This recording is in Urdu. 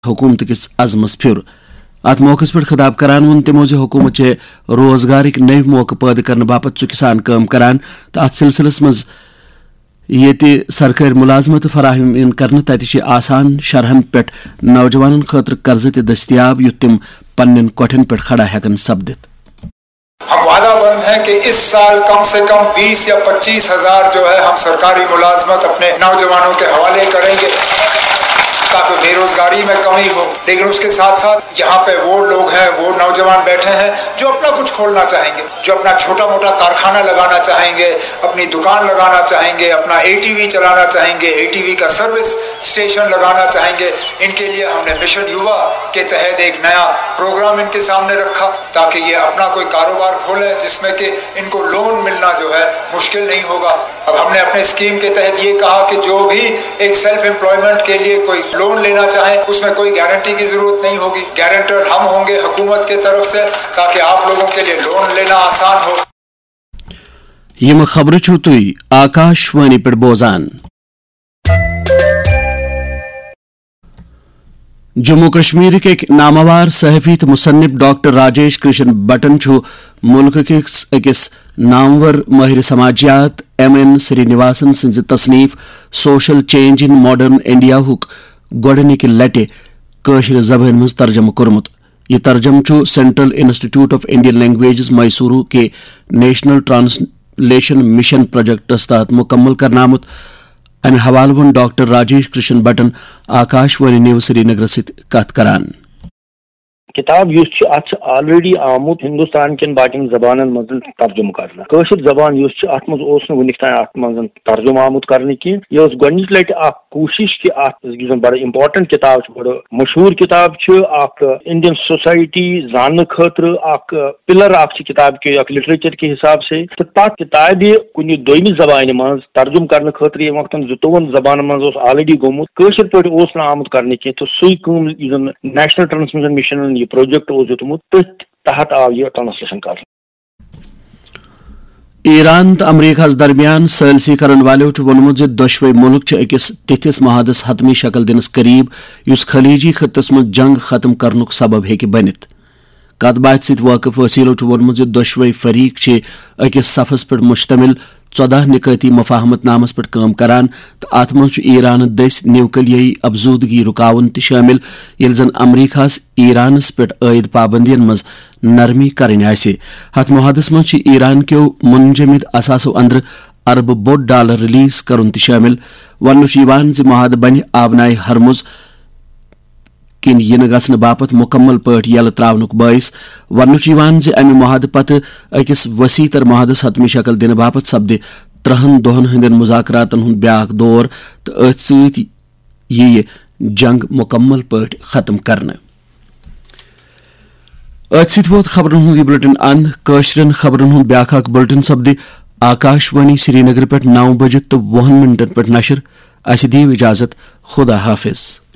حکومت کس عزمس پھر ات موقع پہ خطاب کران ون تمو حکومت روزگارک نئے موقع پید کرنے باپت ژکہ سان کام کران تو ات سلسلس مز یہ سرکاری ملازمت فراہم کرنے تتہ آسان شرحن پہ نوجوان خاطر قرضہ تہ دستیاب یت تم پنن کوٹھن پہ کھڑا ہیکن سپدت. ہم وعدہ بند ہیں کہ اس سال کم سے کم 20 یا 25 ہزار جو ہے ہم سرکاری ملازمت اپنے نوجوانوں کے حوالے کریں گے تاکہ بے روزگاری میں کمی ہو. لیکن اس کے ساتھ ساتھ یہاں پہ وہ لوگ ہیں, وہ نوجوان بیٹھے ہیں جو اپنا کچھ کھولنا چاہیں گے, جو اپنا چھوٹا موٹا کارخانہ لگانا چاہیں گے, اپنی دکان لگانا چاہیں گے, اپنا ATV چلانا چاہیں گے, ATV کا سروس اسٹیشن لگانا چاہیں گے. ان کے لیے ہم نے مشن یووا کے تحت ایک نیا پروگرام ان کے سامنے رکھا تاکہ یہ اپنا کوئی کاروبار کھولیں جس میں کہ ان کو لون ملنا جو ہے مشکل نہیں ہوگا. اب ہم نے اپنے اسکیم کے تحت یہ کہا کہ جو بھی ایک سیلف امپلائمنٹ کے لیے کوئی لون لینا چاہیں اس میں کوئی گارنٹی کی ضرورت نہیں ہوگی. گارنٹر ہم ہوں گے حکومت کی طرف سے تاکہ آپ لوگوں کے لیے لون لینا آسان ہو. یم خبر چھو تھی آکاشوانی پہ بوزان. جموں کشمیر کے ایک نامور صحافی تو مصنف ڈاکٹر راجیش کرشن بٹن ملک کس اکس نامور ماہر سماجیات MN سرینواسن سنز تصنیف social change in modern India گۄڈنِکہِ لٹہِ کٲشِر زبان مز ترجمہ کورمت. یہ ترجمہ central institute of Indian languages میسورو کے نیشنل ٹرانسلیشن مشن پروجیکٹس تحت مکمل کرنا آمت. امہ حوالہ one doctor Rajesh Krishna button Akashvani news سری نگر ست کت کران. کتاب ات آلریڈی آمت ہندوستان کن باقین زبان مز ترجمہ کرنا. قٲشِر زبان ات مز ونک تان ات مز ترجمہ آمت کرنے کی. یہ گۄڈنِچ لٹہِ اکھ کوشش کہ ات بڑا امپارٹنٹ کتاب بڑا مشہور کتاب اکھ انڈین سوسائٹی زاننے خاطر اکھ پلر اکھ کتاب کے اکھ لٹریچر کے حساب سے. تو تک کتاب کُنہِ دویمہِ زبانہِ مز ترجمہ کرنے خاطر یہ وقتاً 22 زبان مز آلریڈی گوٚمُت. قٲشِر پٲٹھۍ نہٕ آمُت کرنے کی. تو سُے کٲم یُس زن نیشنل ٹرانسمیشن مشن یہ پروجیکٹ دیتمت تٔتھۍ تحت آو یہ ٹرانسلیشن کر. ایران تو امریکہ درمیان ثالثی کرن والو وونمت دشوے ملک اکس تتھس معاہدس حتمی شکل دنس قریب اس خلیجی خطس مز جنگ ختم کرنک سبب ہیکہ بنت. کت باتھ ست واقف وسیلو وونمت دشوے فریق اکس صفس پہ مشتمل 14 نکاتی مفاہمت نامس پہ کام کران تو ات مز ایران دس نیوکلیائی افزودگی رکاون تہ شامل یل زن امریکہ ایرانس پہ عائد پابندین مز نرمی کریں آسہ. ات معاہدس مز ایران کیو منجمد اثاثو اندر ارب بوڈ ڈالر ریلیز کرن تہ شامل. ون معاہدہ بنہ آبنائے ہرمز کن ین گھن باپت مکمل پاٹ یل تراونک باعث. ون امہ معاہدہ پتہ اکس وسیع تر معاہدس حتمی شکل دن باپت سپدِ 30 دہن ہندین مذاکراتن ہند بیاکھ دور تو ات ست یہ جنگ مکمل پاٹ ختم کرنے. ات ست ووت خبرن ہند یہ بلٹن اند. کاشرن خبرن ہند بیاکھ اکھ بلٹن سپدِ آکاشوانی سری نگر پہ 9 بجے تو 20 منٹن پہ نشر. اس دیو اجازت. خدا حافظ.